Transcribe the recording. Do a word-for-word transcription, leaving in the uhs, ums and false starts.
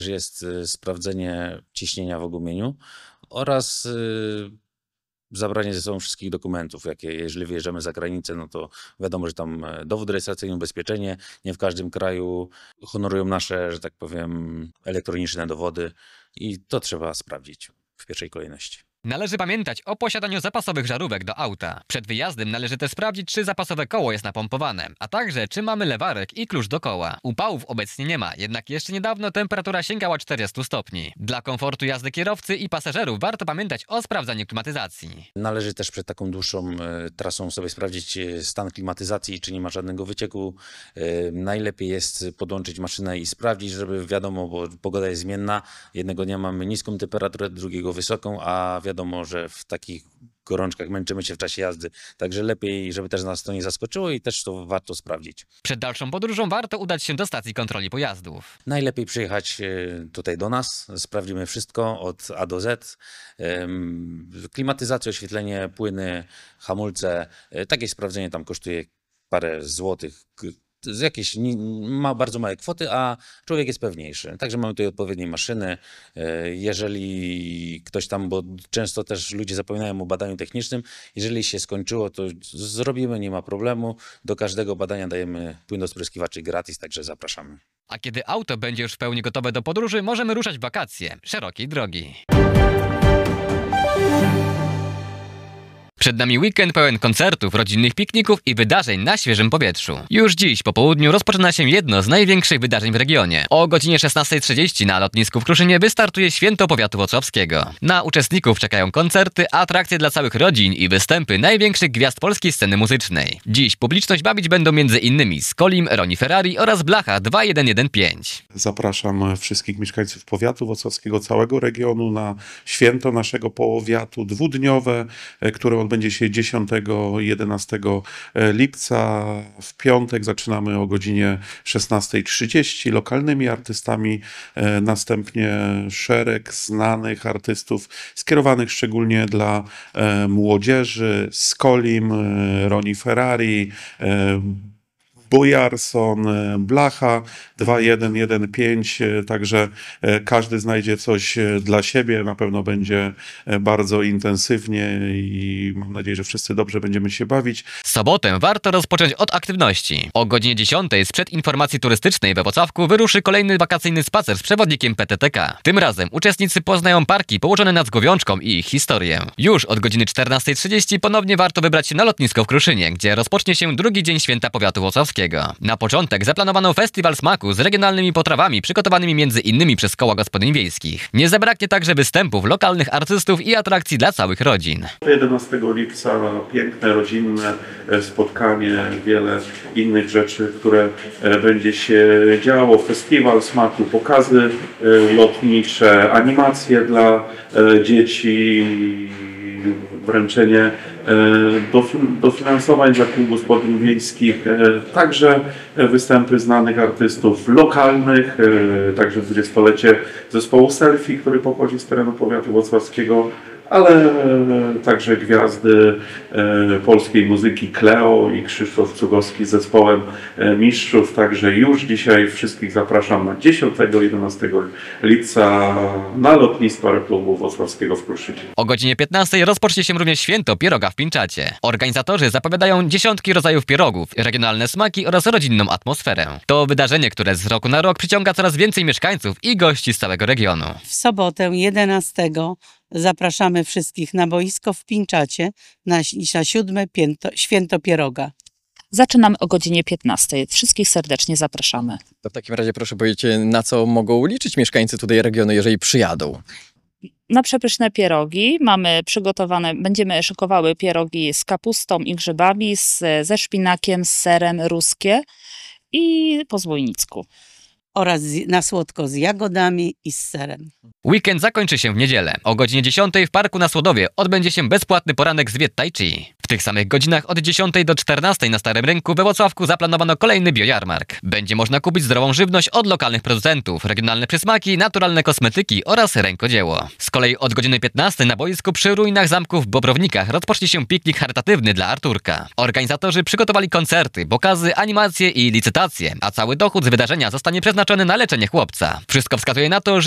Jest y, sprawdzenie ciśnienia w ogumieniu oraz y, zabranie ze sobą wszystkich dokumentów, jakie jeżeli wyjeżdżamy za granicę, no to wiadomo, że tam e, dowód rejestracyjny, ubezpieczenie. Nie w każdym kraju honorują nasze, że tak powiem, elektroniczne dowody i to trzeba sprawdzić w pierwszej kolejności. Należy pamiętać o posiadaniu zapasowych żarówek do auta. Przed wyjazdem należy też sprawdzić, czy zapasowe koło jest napompowane, a także czy mamy lewarek i klucz do koła. Upałów obecnie nie ma, jednak jeszcze niedawno temperatura sięgała czterdziestu stopni. Dla komfortu jazdy kierowcy i pasażerów warto pamiętać o sprawdzaniu klimatyzacji. Należy też przed taką dłuższą e, trasą sobie sprawdzić e, stan klimatyzacji, czy nie ma żadnego wycieku. E, najlepiej jest podłączyć maszynę i sprawdzić, żeby wiadomo, bo pogoda jest zmienna. Jednego dnia mamy niską temperaturę, drugiego wysoką, a wiadomo, że w takich gorączkach męczymy się w czasie jazdy. Także lepiej, żeby też nas to nie zaskoczyło i też to warto sprawdzić. Przed dalszą podróżą warto udać się do stacji kontroli pojazdów. Najlepiej przyjechać e, tutaj do nas, sprawdzimy wszystko od A do Z. Em, Klimatyzację, oświetlenie, płyny, hamulce. E, Takie sprawdzenie tam kosztuje parę złotych. K- z jakieś ni- ma bardzo małe kwoty, a człowiek jest pewniejszy. Także mamy tutaj odpowiednie maszyny. E, Jeżeli ktoś tam, bo często też ludzie zapominają o badaniu technicznym, jeżeli się skończyło, to zrobimy, nie ma problemu. Do każdego badania dajemy płyn do spryskiwaczy gratis, także zapraszamy. A kiedy auto będzie już w pełni gotowe do podróży, możemy ruszać w wakacje szerokiej drogi. Przed nami weekend pełen koncertów, rodzinnych pikników i wydarzeń na świeżym powietrzu. Już dziś po południu rozpoczyna się jedno z największych wydarzeń w regionie. O godzinie szesnastej trzydzieści na lotnisku w Kruszynie wystartuje Święto Powiatu Włocławskiego. Na uczestników czekają koncerty, atrakcje dla całych rodzin i występy największych gwiazd polskiej sceny muzycznej. Dziś publiczność bawić będą między innymi Skolim, Ronnie Ferrari oraz Blacha dwa jeden jeden pięć. Zapraszam wszystkich mieszkańców powiatu włocławskiego, całego regionu na święto naszego powiatu dwudniowe, e, które odbędzie się dziesiątego jedenastego lipca. W piątek zaczynamy o godzinie szesnastej trzydzieści lokalnymi artystami, e, następnie szereg znanych artystów skierowanych szczególnie dla e, młodzieży, Skolim, e, Ronnie Ferrari, e, Bojarson, e, Blacha dwa jeden jeden pięć, e, także e, każdy znajdzie coś e, dla siebie, na pewno będzie e, bardzo intensywnie i mam nadzieję, że wszyscy dobrze będziemy się bawić. W sobotę warto rozpocząć od aktywności. O godzinie dziesiątej sprzed informacji turystycznej we Włocławku wyruszy kolejny wakacyjny spacer z przewodnikiem P T T K. Tym razem uczestnicy poznają parki położone nad Zgłowiączką i ich historię. Już od godziny czternastej trzydzieści ponownie warto wybrać się na lotnisko w Kruszynie, gdzie rozpocznie się drugi dzień Święta Powiatu Włocławskiego. Na początek zaplanowano festiwal smaku z regionalnymi potrawami przygotowanymi między innymi przez koła gospodyń wiejskich. Nie zabraknie także występów lokalnych artystów i atrakcji dla całych rodzin. jedenastego lipca piękne, rodzinne spotkanie, wiele innych rzeczy, które będzie się działo. Festiwal smaku, pokazy lotnicze, animacje dla dzieci, wręczenie dofinansowań dla kół gospodyń wiejskich, także występy znanych artystów lokalnych, także dwudziestolecie zespołu Selfie, który pochodzi z terenu powiatu włocławskiego, ale także gwiazdy polskiej muzyki Kleo i Krzysztof Cugowski z zespołem Mistrzów. Także już dzisiaj wszystkich zapraszam na dziesiątego jedenastego lipca na lotnisko Aeroklubu Włocławskiego w Kruszynie. O godzinie piętnastej rozpocznie się również Święto Pieroga w Pińczacie. Organizatorzy zapowiadają dziesiątki rodzajów pierogów, regionalne smaki oraz rodzinną atmosferę. To wydarzenie, które z roku na rok przyciąga coraz więcej mieszkańców i gości z całego regionu. W sobotę jedenastego zapraszamy wszystkich na boisko w Pińczacie na, na siódme pięto, Święto Pieroga. Zaczynamy o godzinie piętnastej. Wszystkich serdecznie zapraszamy. To w takim razie proszę powiedzieć, na co mogą liczyć mieszkańcy tutaj regionu, jeżeli przyjadą? Na przepyszne pierogi mamy przygotowane, będziemy szykowały pierogi z kapustą i grzybami, z, ze szpinakiem, z serem, ruskie i po zbójnicku. Oraz z, na słodko z jagodami i z serem. Weekend zakończy się w niedzielę. O godzinie dziesiątej w parku na Słodowie odbędzie się bezpłatny poranek z Viet Tai Chi. W tych samych godzinach od dziesiątej do czternastej na Starym Rynku we Włocławku zaplanowano kolejny biojarmark. Będzie można kupić zdrową żywność od lokalnych producentów, regionalne przysmaki, naturalne kosmetyki oraz rękodzieło. Z kolei od godziny piętnastej na boisku przy ruinach zamku w Bobrownikach rozpocznie się piknik charytatywny dla Arturka. Organizatorzy przygotowali koncerty, pokazy, animacje i licytacje, a cały dochód z wydarzenia zostanie przeznaczony na leczenie chłopca. Wszystko wskazuje na to, że